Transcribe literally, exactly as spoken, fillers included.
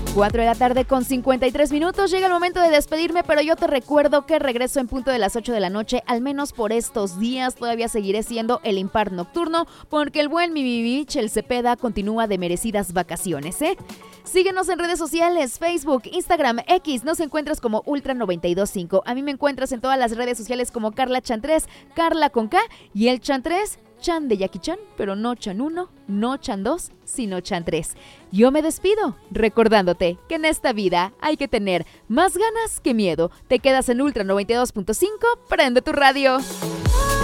cuatro de la tarde con cincuenta y tres minutos. Llega el momento de despedirme, pero yo te recuerdo que regreso en punto de las ocho de la noche, al menos por estos días. Todavía seguiré siendo el impar nocturno, porque el buen Mimimich, el Cepeda, continúa de merecidas vacaciones, ¿eh? Síguenos en redes sociales, Facebook, Instagram, X, nos encuentras como Ultra noventa y dos punto cinco. A mí me encuentras en todas las redes sociales como Carla Chantres, Carla con K, y el Chantres, Chan de Jackie Chan, pero no Chan uno, no Chan dos, sino Chan tres. Yo me despido recordándote que en esta vida hay que tener más ganas que miedo. Te quedas en Ultra noventa y dos punto cinco, prende tu radio.